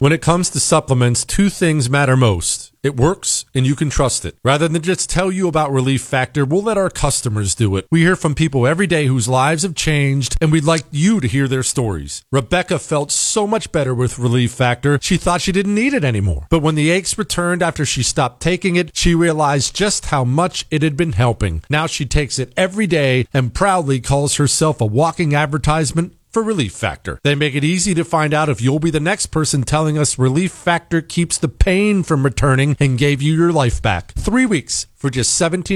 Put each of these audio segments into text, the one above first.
When it comes to supplements, two things matter most. It works, and you can trust it. Rather than just tell you about Relief Factor, we'll let our customers do it. We hear from people every day whose lives have changed, and we'd like you to hear their stories. Rebecca felt so much better with Relief Factor, she thought she didn't need it anymore. But when the aches returned after she stopped taking it, she realized just how much it had been helping. Now she takes it every day and proudly calls herself a walking advertisement for Relief Factor. They make it easy to find out if you'll be the next person telling us Relief Factor keeps the pain from returning and gave you your life back. 3 weeks for just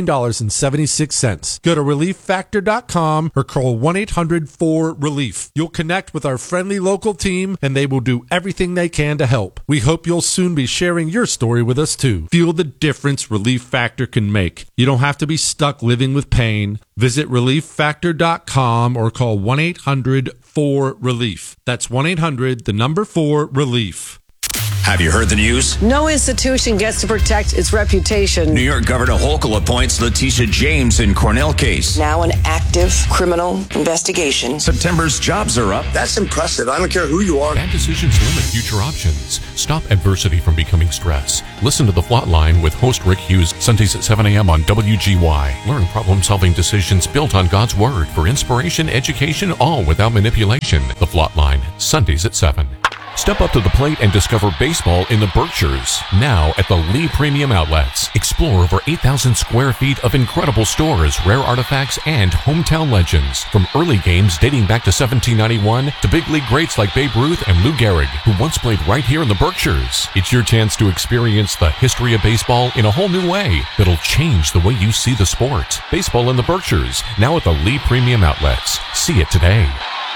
$17.76. Go to ReliefFactor.com or call 1-800-4RELIEF. You'll connect with our friendly local team and they will do everything they can to help. We hope you'll soon be sharing your story with us too. Feel the difference Relief Factor can make. You don't have to be stuck living with pain. Visit ReliefFactor.com or call 1-800-4RELIEF. That's 1-800-4RELIEF. Have you heard the news? No institution gets to protect its reputation. New York Governor Hochul appoints Letitia James in Cornell case. Now an active criminal investigation. September's jobs are up. That's impressive. I don't care who you are. Bad decisions limit future options. Stop adversity from becoming stress. Listen to The Flatline with host Rick Hughes, Sundays at 7 a.m. on WGY. Learn problem-solving decisions built on God's Word for inspiration, education, all without manipulation. The Flatline, Sundays at 7. Step up to the plate and discover baseball in the Berkshires. Now at the Lee Premium Outlets. Explore over 8,000 square feet of incredible stores, rare artifacts, and hometown legends. From early games dating back to 1791 to big league greats like Babe Ruth and Lou Gehrig, who once played right here in the Berkshires. It's your chance to experience the history of baseball in a whole new way that'll change the way you see the sport. Baseball in the Berkshires, now at the Lee Premium Outlets. See it today.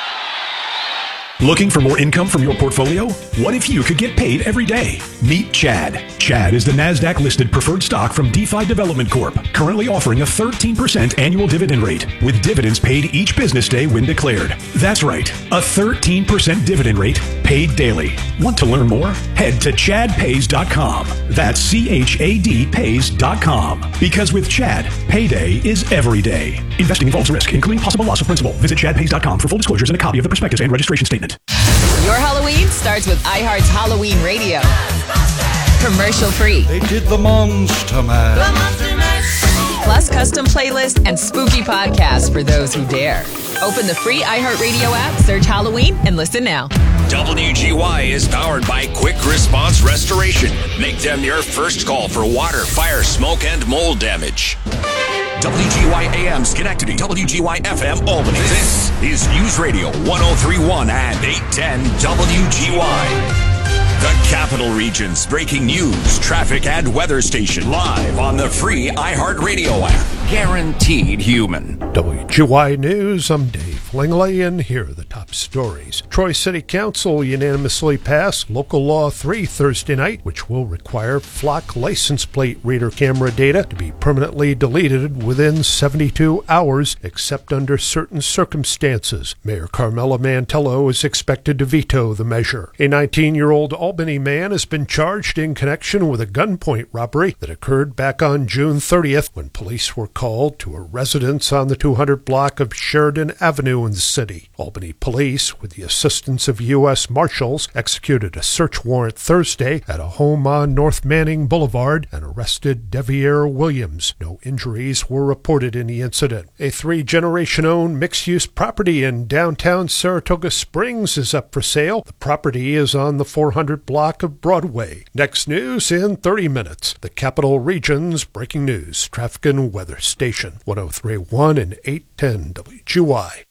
Looking for more income from your portfolio? What if you could get paid every day? Meet Chad. Chad is the NASDAQ-listed preferred stock from DeFi Development Corp., currently offering a 13% annual dividend rate, with dividends paid each business day when declared. That's right, a 13% dividend rate paid daily. Want to learn more? Head to chadpays.com. That's CHADpays.com. Because with Chad, payday is every day. Investing involves risk, including possible loss of principal. Visit chadpays.com for full disclosures and a copy of the prospectus and registration statement. Your Halloween starts with iHeart's Halloween Radio. Commercial free. They did the Monster Mash. Plus custom playlists and spooky podcasts for those who dare. Open the free iHeartRadio app, search Halloween, and listen now. WGY is powered by Quick Response Restoration. Make them your first call for water, fire, smoke, and mold damage. WGY AM Schenectady, WGY FM Albany. This is News Radio 1031 and 810 WGY. The Capital Region's breaking news, traffic, and weather station live on the free iHeartRadio app. Guaranteed human. WGY News, I'm Dave Langley, and here are the top stories. Troy City Council unanimously passed Local Law 3 Thursday night, which will require Flock license plate reader camera data to be permanently deleted within 72 hours, except under certain circumstances. Mayor Carmela Mantello is expected to veto the measure. A 19-year-old Albany man has been charged in connection with a gunpoint robbery that occurred back on June 30th when police were called to a residence on the 200 block of Sheridan Avenue in the city. Albany police, with the assistance of U.S. Marshals, executed a search warrant Thursday at a home on North Manning Boulevard and arrested Devier Williams. No injuries were reported in the incident. A 3-generation-owned mixed-use property in downtown Saratoga Springs is up for sale. The property is on the 400 block of Broadway. Next news in 30 minutes. The Capital Region's breaking news, traffic and weather station 1031 and 810 WGY.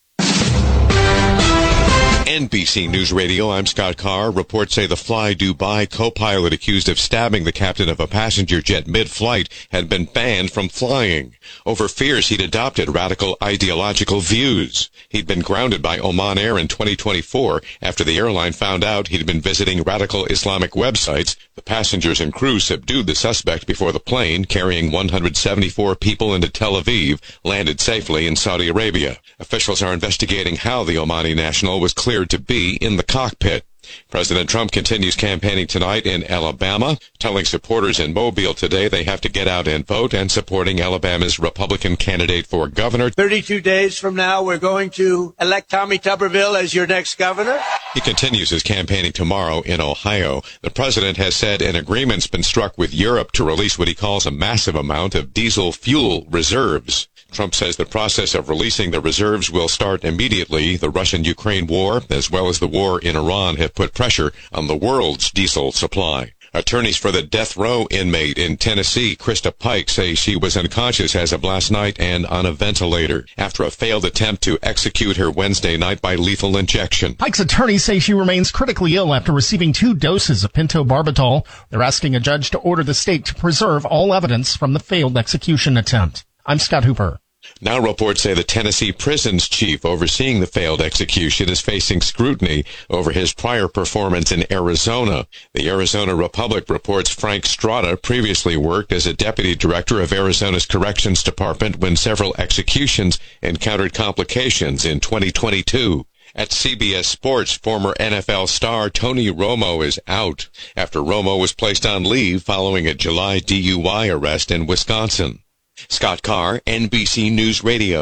NBC News Radio, I'm Scott Carr. Reports say the Fly Dubai co-pilot accused of stabbing the captain of a passenger jet mid-flight had been banned from flying over fears he'd adopted radical ideological views. He'd been grounded by Oman Air in 2024 after the airline found out he'd been visiting radical Islamic websites. The passengers and crew subdued the suspect before the plane, carrying 174 people into Tel Aviv, landed safely in Saudi Arabia. Officials are investigating how the Omani national was cleared to be in the cockpit. President Trump continues campaigning tonight in Alabama, telling supporters in Mobile today they have to get out and vote, and supporting Alabama's Republican candidate for governor. 32 days from now, we're going to elect Tommy Tuberville as your next governor. He continues his campaigning tomorrow in Ohio. The president has said an agreement's been struck with Europe to release what he calls a massive amount of diesel fuel reserves. Trump says the process of releasing the reserves will start immediately. The Russian-Ukraine war, as well as the war in Iran, have put pressure on the world's diesel supply. Attorneys for the death row inmate in Tennessee, Krista Pike, say she was unconscious as of last night and on a ventilator after a failed attempt to execute her Wednesday night by lethal injection. Pike's attorneys say she remains critically ill after receiving 2 doses of pentobarbital. They're asking a judge to order the state to preserve all evidence from the failed execution attempt. I'm Scott Hooper. Now reports say the Tennessee prison's chief overseeing the failed execution is facing scrutiny over his prior performance in Arizona. The Arizona Republic reports Frank Strada previously worked as a deputy director of Arizona's Corrections Department when several executions encountered complications in 2022. At CBS Sports, former NFL star Tony Romo is out after Romo was placed on leave following a July DUI arrest in Wisconsin. Scott Carr, NBC News Radio.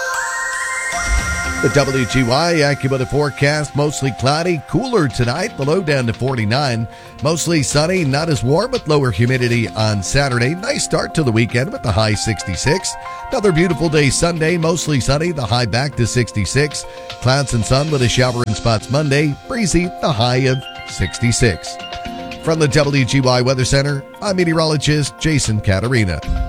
The WGY AccuWeather forecast, mostly cloudy, cooler tonight, the low down to 49. Mostly sunny, not as warm, but lower humidity on Saturday. Nice start to the weekend with the high 66. Another beautiful day Sunday, mostly sunny, the high back to 66. Clouds and sun with a shower in spots Monday, breezy, the high of 66. From the WGY Weather Center, I'm meteorologist Jason Caterina.